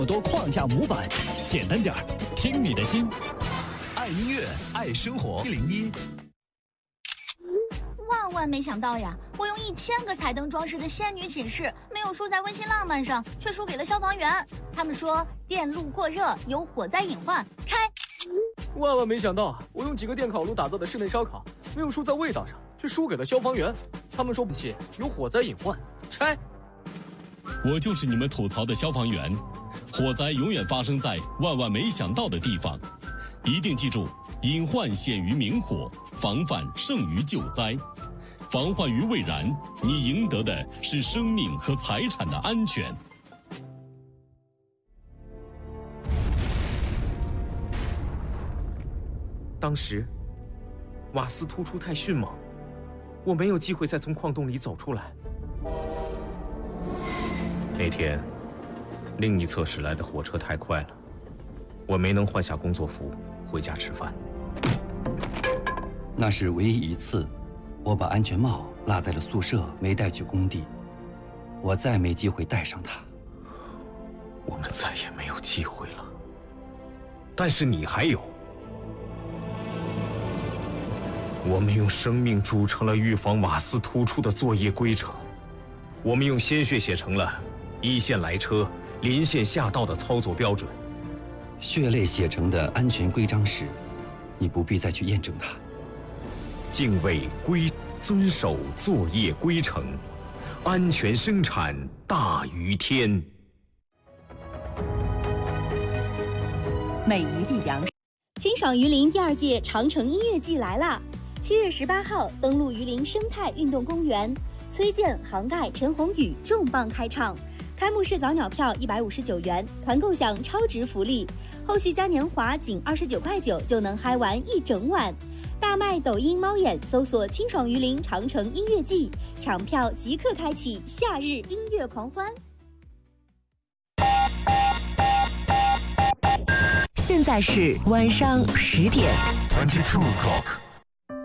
多框架模板，简单点儿，听你的心。爱音乐，爱生活。101。 万没想到呀！我用1000个彩灯装饰的仙女寝室，没有输在温馨浪漫上，却输给了消防员。他们说电路过热有火灾隐患，拆。 万没想到，我用几个电烤炉打造的室内烧烤，没有输在味道上，却输给了消防员。他们说不起有火灾隐患，拆。 我就是你们吐槽的消防员，火灾永远发生在万没想到的地方，一定记住，隐患显于明火，防范胜于救灾。防患于未然，你赢得的是生命和财产的安全。 当时，瓦斯突出太迅猛，我没有机会再从矿洞里走出来。那天，另一侧驶来的火车太快了，我没能换下工作服回家吃饭。 那是唯一一次，我把安全帽落在了宿舍，没带去工地。我再没机会戴上它。 我们再也没有机会了。但是你还有。我们用生命铸成了预防瓦斯突出的作业规程，我们用鲜血写成了一线来车、临线下道的操作标准。 血泪写成的安全规章时，你不必再去验证它。 敬畏遵守作业规程，安全生产大于天。 美仪力量， 清爽榆林第2届长城音乐季来啦！7月18号登陆榆林生态运动公园，崔健、杭盖、陈鸿宇重磅开唱。开幕式早鸟票159元，团购享超值福利，后续嘉年华仅29.9块就能嗨玩一整晚。大麦抖音猫眼搜索清爽榆林长城音乐季，抢票即刻开启夏日音乐狂欢。 现在是晚上10点。 22 o'clock。